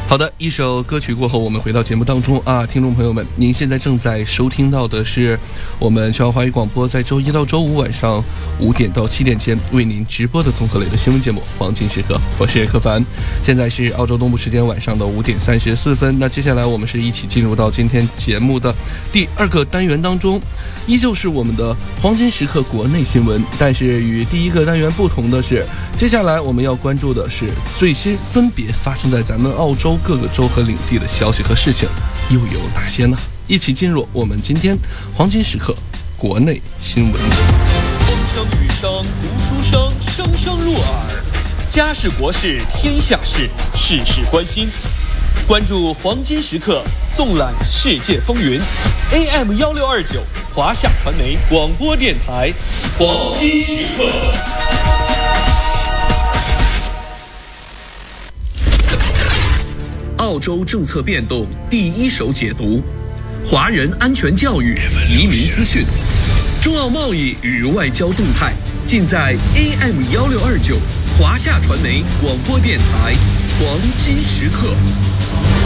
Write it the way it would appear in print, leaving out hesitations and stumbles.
好的，一首歌曲过后，我们回到节目当中啊，听众朋友们，您现在正在收听到的是我们全华语广播在周一到周五晚上5点到7点间为您直播的综合类的新闻节目《黄金时刻》，我是柯凡，现在是澳洲东部时间晚上的5点34分。那接下来我们是一起进入到今天节目的第2个单元当中，依旧是我们的黄金时刻国内新闻，但是与第1个单元不同的是，接下来我们要关注的是最新分别发生在咱们澳洲各个州和领地的消息和事情又有哪些呢？一起进入我们今天黄金时刻国内新闻。 风声雨声读书声，声声入耳。家事国事天下事，事事关心。关注黄金时刻，纵览世界风云。AM 1629华夏传媒广播电台，黄金时刻。澳洲政策变动第一手解读，华人安全教育、移民资讯，中澳贸易与外交动态，尽在 AM 1629华夏传媒广播电台黄金时刻。